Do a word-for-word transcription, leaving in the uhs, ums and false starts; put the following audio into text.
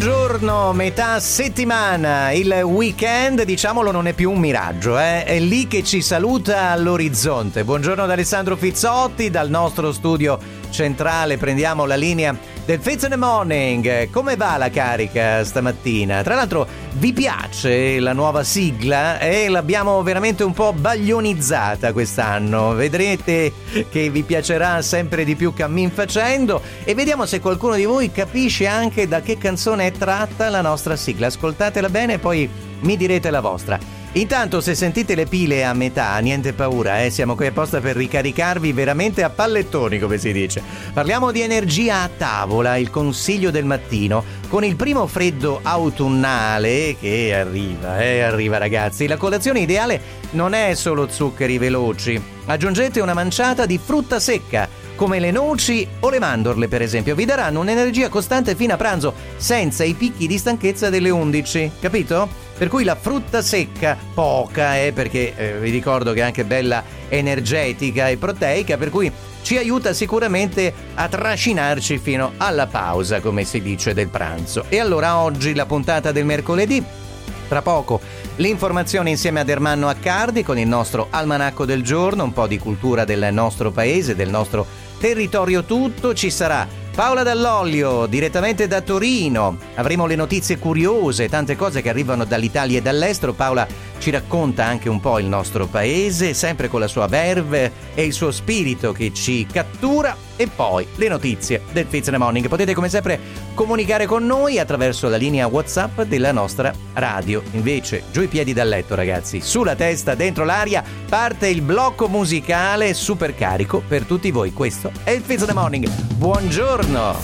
Buongiorno, metà settimana, il weekend, diciamolo, non è più un miraggio, eh? È lì che ci saluta all'orizzonte. Buongiorno da Alessandro Fizzotti, dal nostro studio centrale prendiamo la linea del Fizz in the Morning. Come va la carica stamattina? Tra l'altro, vi piace la nuova sigla? E eh, l'abbiamo veramente un po' baglionizzata quest'anno. Vedrete che vi piacerà sempre di più cammin facendo, e vediamo se qualcuno di voi capisce anche da che canzone è tratta la nostra sigla. Ascoltatela bene e poi mi direte la vostra. Intanto, se sentite le pile a metà, niente paura, eh? Siamo qui apposta per ricaricarvi veramente a pallettoni, come si dice. Parliamo di energia a tavola, il consiglio del mattino, con il primo freddo autunnale che arriva, eh, arriva ragazzi. La colazione ideale non è solo zuccheri veloci, aggiungete una manciata di frutta secca, come le noci o le mandorle per esempio. Vi daranno un'energia costante fino a pranzo, senza i picchi di stanchezza delle undici, capito? Per cui la frutta secca, poca, eh, perché eh, vi ricordo che è anche bella energetica e proteica, per cui ci aiuta sicuramente a trascinarci fino alla pausa, come si dice, del pranzo. E allora oggi la puntata del mercoledì. Tra poco l'informazione insieme ad Ermanno Accardi con il nostro almanacco del giorno, un po' di cultura del nostro paese, del nostro territorio tutto. Ci sarà Paola Dall'Oglio direttamente da Torino, avremo le notizie curiose, tante cose che arrivano dall'Italia e dall'estero. Paola ci racconta anche un po' il nostro paese, sempre con la sua verve e il suo spirito che ci cattura. E poi le notizie del Fizz in the Morning. Potete come sempre comunicare con noi attraverso la linea WhatsApp della nostra radio. Invece giù i piedi dal letto ragazzi, sulla testa, dentro l'aria, parte il blocco musicale super carico per tutti voi. Questo è il Fizz in the Morning. Buongiorno!